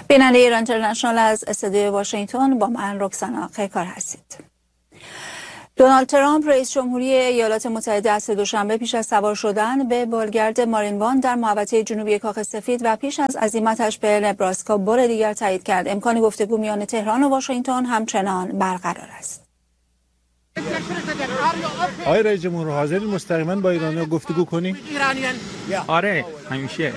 بیننده ایران اینترنشنال از استودیوی واشنگتن با من رکسانا قیکار هستید. دونالد ترامپ رئیس جمهوری ایالات متحده از دوشنبه پیش از سوار شدن به بالگرد مارین وان در محوطه جنوبی کاخ سفید و پیش از عزیمتش به نبراسکا بار دیگر تایید کرد امکان گفتگو میان تهران و واشنگتن همچنان برقرار است. آقای رئیس جمهور حاضرین مستقیما با ایرانی‌ها گفتگو کنیم؟ آره همیشه.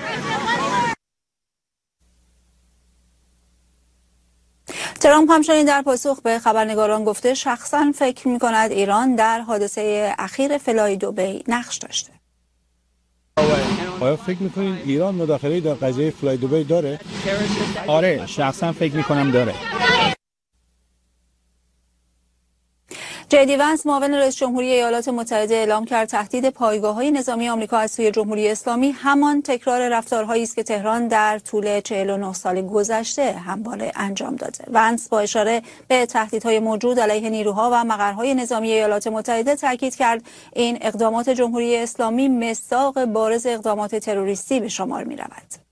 ترامپ همچنین در پاسخ به خبرنگاران گفته شخصا فکر می‌کند ایران در حادثه اخیر فلای دبی نقش داشته. آیا فکر می‌کنید ایران مداخله‌ای در قضیه فلای دبی داره؟ آره شخصا فکر می‌کنم داره. جی دی ونس معاون رئیس جمهوری ایالات متحده اعلام کرد تهدید پایگاه‌های نظامی آمریکا از سوی جمهوری اسلامی همان تکرار رفتارهایی است که تهران در طول 49 سال گذشته همواره انجام داده. ونس با اشاره به تهدیدهای موجود علیه نیروها و مقرهای نظامی ایالات متحده تاکید کرد این اقدامات جمهوری اسلامی مصداق بارز اقدامات تروریستی به شمار می‌رود.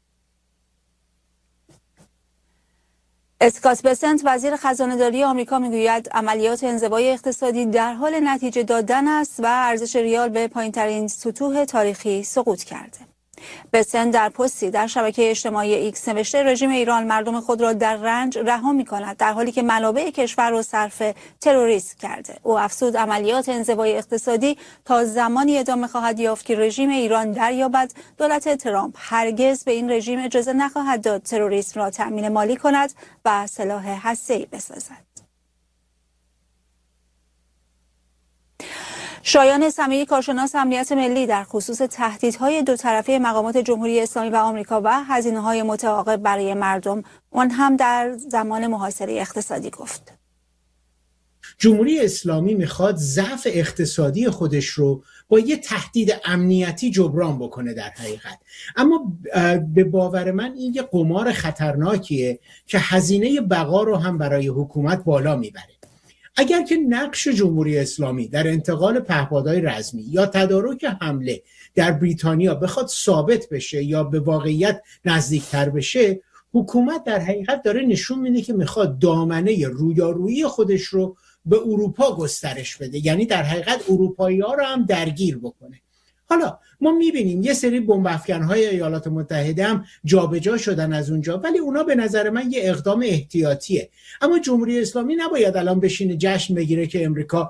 اسکات بسنت وزیر خزانه‌داری آمریکا میگوید عملیات انزوای اقتصادی در حال نتیجه دادن است و ارزش ریال به پایین‌ترین سطوح تاریخی سقوط کرده. بسنت در پستی در شبکه اجتماعی ایکس نوشته رژیم ایران مردم خود را در رنج رها می‌کند در حالی که منابع کشور را صرف تروریسم کرده. او افزود عملیات انزوای اقتصادی تا زمانی ادامه خواهد یافت که رژیم ایران دریابد دولت ترامپ هرگز به این رژیم اجازه نخواهد داد تروریسم را تأمین مالی کند و سلاح هسته‌ای بسازد. شایان سمیعی کارشناس امنیت ملی در خصوص تهدیدهای دو طرفه مقامات جمهوری اسلامی و آمریکا و هزینه‌های متعاقب برای مردم اون هم در زمان محاصره اقتصادی گفت. جمهوری اسلامی میخواد ضعف اقتصادی خودش رو با یه تهدید امنیتی جبران بکنه در حقیقت، اما به باور من این یه قمار خطرناکیه که هزینه بقا رو هم برای حکومت بالا میبره. اگر که نقش جمهوری اسلامی در انتقال پهپادهای رزمی یا تدارک حمله در بریتانیا بخواد ثابت بشه یا به واقعیت نزدیکتر بشه، حکومت در حقیقت داره نشون میده که میخواد دامنه رویارویی خودش رو به اروپا گسترش بده، یعنی در حقیقت اروپایی‌ها رو هم درگیر بکنه. حالا ما میبینیم یه سری بمب افکن‌های ایالات متحده هم جابجا شدن از اونجا، ولی اونا به نظر من یه اقدام احتیاطیه. اما جمهوری اسلامی نباید الان بشینه جشن بگیره که امریکا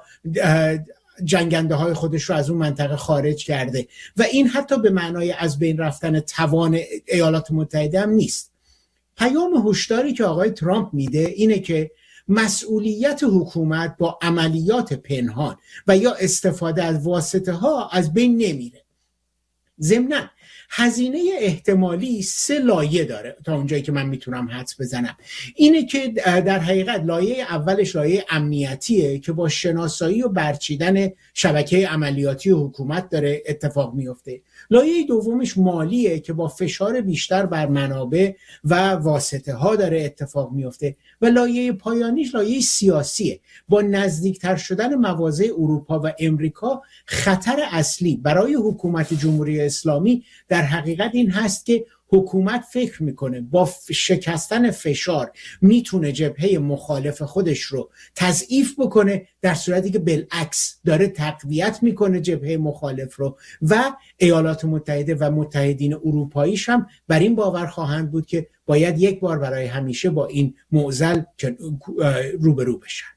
جنگنده های خودش رو از اون منطقه خارج کرده و این حتی به معنای از بین رفتن توان ایالات متحده هم نیست. پیام هشداری که آقای ترامپ میده اینه که مسئولیت حکومت با عملیات پنهان و یا استفاده از واسطه ها از بین نمیره. ضمناً هزینه احتمالی 3 لایه داره تا اونجایی که من میتونم حدس بزنم. اینه که در حقیقت لایه اولش لایه امنیتیه که با شناسایی و برچیدن شبکه عملیاتی حکومت داره اتفاق میفته. لایه دومش مالیه که با فشار بیشتر بر منابع و واسطه ها داره اتفاق میفته و لایه پایانیش لایه سیاسیه. با نزدیکتر شدن مواضع اروپا و امریکا خطر اصلی برای حکومت جمهوری اسلامی در حقیقت این هست که حکومت فکر میکنه با شکستن فشار میتونه جبهه مخالف خودش رو تضعیف بکنه، در صورتی که بالعکس داره تقویت میکنه جبهه مخالف رو و ایالات متحده و متحدین اروپاییش هم بر این باور خواهند بود که باید یک بار برای همیشه با این معضل روبرو بشن.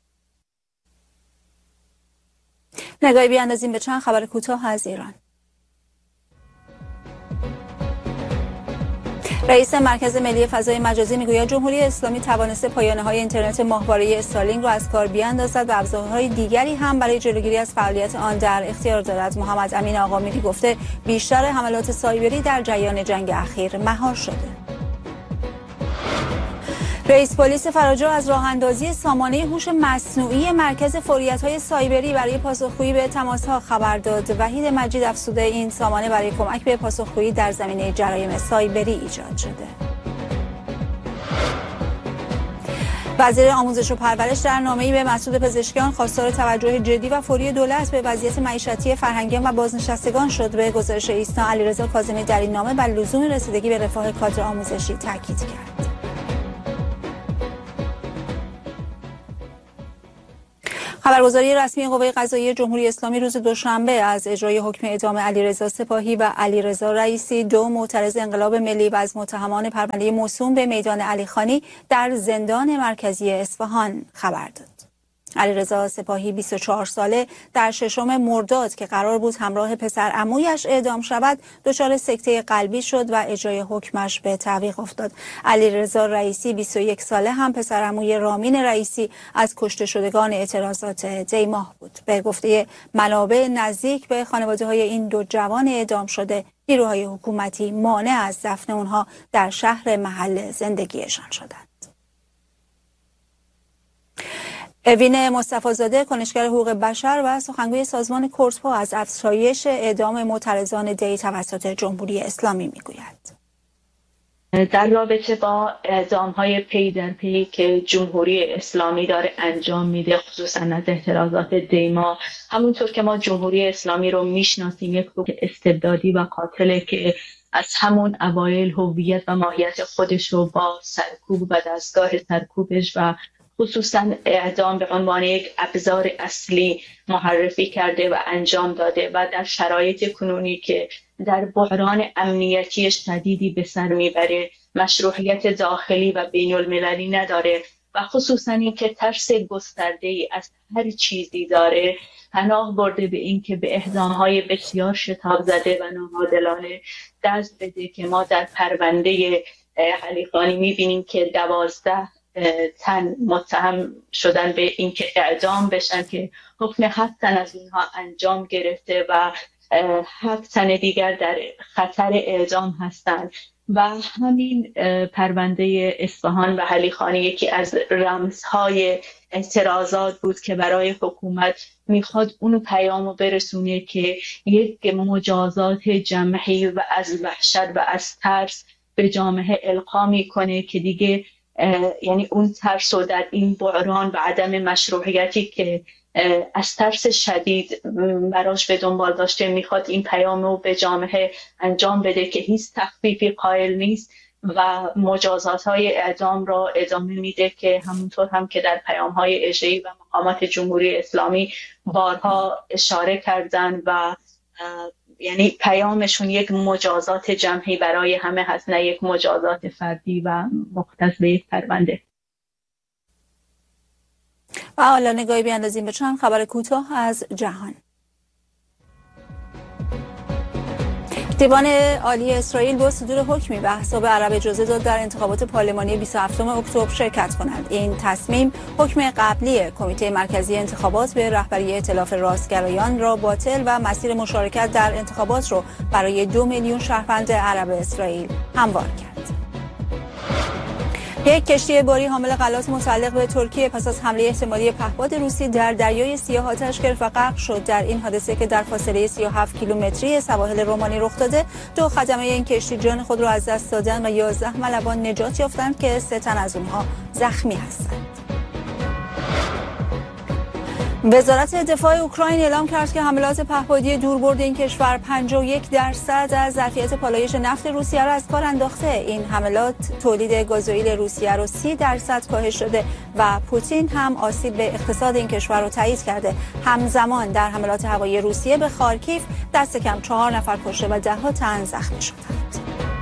نگاهی بیاندازیم به چند خبر کوتاه از ایران. رئیس مرکز ملی فضای مجازی میگوید جمهوری اسلامی توانسته پایانه‌های اینترنت ماهواره استارلینک را از کار بیاندازد و ابزارهای دیگری هم برای جلوگیری از فعالیت آن در اختیار دارد. محمد امین آقامیری گفته بیشتر حملات سایبری در جریان جنگ اخیر مهار شده. رئیس پلیس فراجو از راه‌اندازی سامانه هوش مصنوعی مرکز فوریت‌های سایبری برای پاسخگویی به تماس‌ها خبر داد. وحید مجید افزوده این سامانه برای کمک به پاسخگویی در زمینه جرایم سایبری ایجاد شده. وزیر آموزش و پرورش در نامه‌ای به مسعود پزشکیان خواستار توجه جدی و فوری دولت به وضعیت معیشتی فرهنگیان و بازنشستگان شد. به گزارش ایسنا علیرضا کاظمی در این نامه بر لزوم رسیدگی به رفاه کادر آموزشی تاکید کرد. خبرگزاری رسمی قوه قضاییه جمهوری اسلامی روز دوشنبه از اجرای حکم اعدام علیرضا سپاهی و علیرضا رئیسی، دو معترض انقلاب ملی و از متهمان پرونده موسوم به میدان علیخانی در زندان مرکزی اصفهان خبر داد. علیرضا سپاهی 24 ساله در 6 مرداد که قرار بود همراه پسر عمویش اعدام شود دچار سکته قلبی شد و اجرای حکمش به تعویق افتاد. علیرضا رئیسی 21 ساله هم پسر عموی رامین رئیسی از کشته شدگان اعتراضات دی‌ماه بود. به گفته منابع نزدیک به خانواده‌های این دو جوان اعدام شده، نیروهای حکومتی مانع از دفن اونها در شهر محل زندگیشان شدند. اوین مصطفی‌زاده، کنشگر حقوق بشر و سخنگوی سازمان کورسپا، از افزایش اعدام معترضان دی توسط جمهوری اسلامی میگوید. در رابطه با اعدام‌های پی در پی که جمهوری اسلامی داره انجام میده، خصوصا از اعتراضات دی‌ماه، همونطور که ما جمهوری اسلامی رو میشناسیم، یک گروه استبدادی و قاتله که از همون اوایل هویت و ماهیت خودش رو با سرکوب و دستگاه سرکوبش و خصوصا اعدام به عنوان یک ابزار اصلی معرفی کرده و انجام داده و در شرایط کنونی که در بحران امنیتی شدیدی به سر میبره، مشروعیت داخلی و بین المللی نداره و خصوصا این که ترس گسترده‌ای از هر چیزی داره، پناه برده به این که به اعدام‌های بسیار شتاب زده و ناعادلانه دست بده که ما در پرونده علیخانی میبینیم که 12 تن متهم شدن به اینکه اعدام بشن که حکم 7 تن از اینها انجام گرفته و 7 تن دیگر در خطر اعدام هستند. و همین پرونده اصفهان و علیخانی یکی از رمزهای اعتراضات بود که برای حکومت میخواد اونو پیامو برسونه که یک مجازات جمعی و از وحشت و از ترس به جامعه القا میکنه که دیگه یعنی اون ترس و در این بحران و عدم مشروعیتی که از ترس شدید براش به دنبال داشته، میخواد این پیام رو به جامعه انجام بده که هیچ تخفیفی قائل نیست و مجازات های اعدام را ادامه میده که همونطور هم که در پیام های اجرایی و مقامات جمهوری اسلامی بارها اشاره کردن و یعنی پیامشون یک مجازات جمعی برای همه هست، نه یک مجازات فردی و مختص به یک پرونده. و حالا نگاهی بیاندازیم به چند خبر کوتاه از جهان. دیوان عالی اسرائیل با صدور حکمی به احزاب عرب اجازه داد در انتخابات پارلمانی 27 اکتبر شرکت کنند. این تصمیم حکم قبلی کمیته مرکزی انتخابات به رهبری ائتلاف راستگرایان را باطل و مسیر مشارکت در انتخابات را برای 2 میلیون شهروند عرب اسرائیل هموار کرد. یک کشتی باری حامل غلات متعلق به ترکیه پس از حمله احتمالی پهپاد روسی در دریای سیاه آتش گرفت و غرق شد. در این حادثه که در فاصله 37 کیلومتری سواحل رومانی رخ داده، 2 خدمه این کشتی جان خود را از دست دادند و 11 ملوان نجات یافتند که 3 تن از آنها زخمی هستند. وزارت دفاع اوکراین اعلام کرد که حملات پهپادی دوربرد این کشور 51% از ظرفیت پالایش نفت روسیه را از کار انداخته. این حملات تولید گازوئیل روسیه را 30% کاهش داده و پوتین هم آسیب به اقتصاد این کشور را تایید کرده. همزمان در حملات هوایی روسیه به خارکیف دست کم 4 نفر کشته و 10 تن زخمی شدند.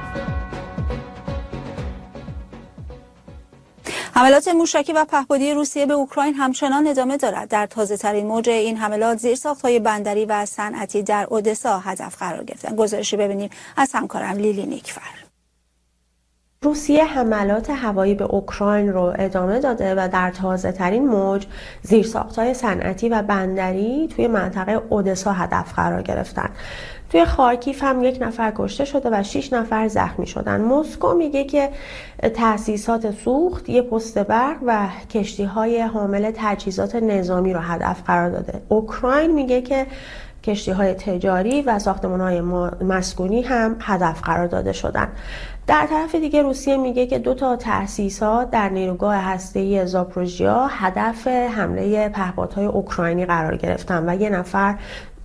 حملات موشکی و پهپادی روسیه به اوکراین همچنان ادامه دارد. در تازه‌ترین موج این حملات زیرساخت‌های بندری و صنعتی در اودسا هدف قرار گرفتند. گزارشی ببینیم از همکارم لیلی نیکفر. روسیه حملات هوایی به اوکراین رو ادامه داده و در تازه‌ترین موج زیرساخت‌های صنعتی و بندری توی منطقه اودسا هدف قرار گرفتن. توی خارکیف هم 1 نفر کشته شده و 6 نفر زخمی شدن. مسکو میگه که تأسیسات سوخت، یه پست برق و کشتی‌های حامل تجهیزات نظامی رو هدف قرار داده. اوکراین میگه که کشتی‌های تجاری و ساختمان‌های مسکونی هم هدف قرار داده شدن. در طرف دیگه روسیه میگه که 2 تأسیسات در نیروگاه هسته‌ای زاپروژیا هدف حمله پهپادهای اوکراینی قرار گرفتن و 1 نفر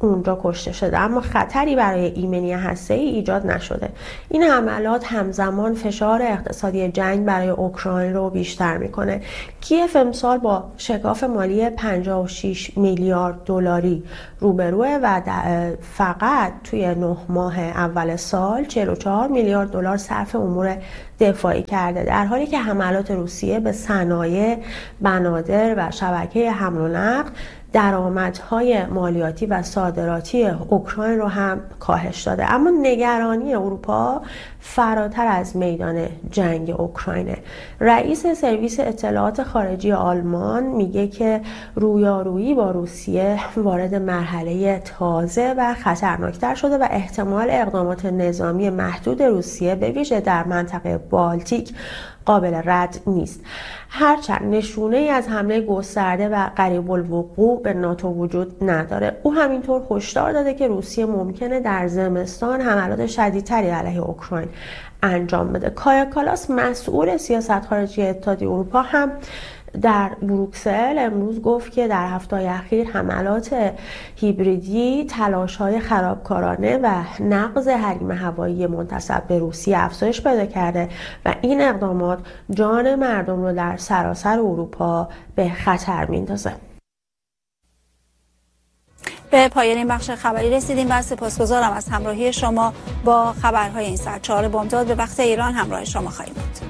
اونجا کشته شده، اما خطری برای ایمنی هسته‌ای ایجاد نشده. این حملات همزمان فشار اقتصادی جنگ برای اوکراین رو بیشتر میکنه. کیف امسال با شکاف مالی 56 میلیارد دلاری روبروه و فقط توی 9 ماه اول سال 44 میلیارد دلار صرف امور دفاعی کرده، در حالی که حملات روسیه به صنایع، بنادر و شبکه حمل و نقل درآمدهای مالیاتی و صادراتی اوکراین رو هم کاهش داده. اما نگرانی اروپا فراتر از میدان جنگ اوکراینه. رئیس سرویس اطلاعات خارجی آلمان میگه که رویارویی با روسیه وارد مرحله تازه و خطرناکتر شده و احتمال اقدامات نظامی محدود روسیه به ویژه در منطقه بالتیک قابل رد نیست. هرچند نشونه ای از حمله گسترده و قریب الوقوع به ناتو وجود نداره. او همینطور هشدار داده که روسیه ممکنه در زمستان حملات شدیدتری علیه اوکراین انجام بده. کایا کالاس مسئول سیاست خارجی اتحادیه اروپا هم در بروکسل امروز گفت که در هفته‌های اخیر حملات هیبریدی، تلاش‌های خرابکارانه و نقض حریم هوایی منتسب به روسیه افزایش پیدا کرده و این اقدامات جان مردم رو در سراسر اروپا به خطر میندازه. به پایان این بخش خبری رسیدیم و سپاسگزارم از همراهی شما با خبرهای این ساعت. 4 بامداد به وقت ایران همراه شما خواهیم بود.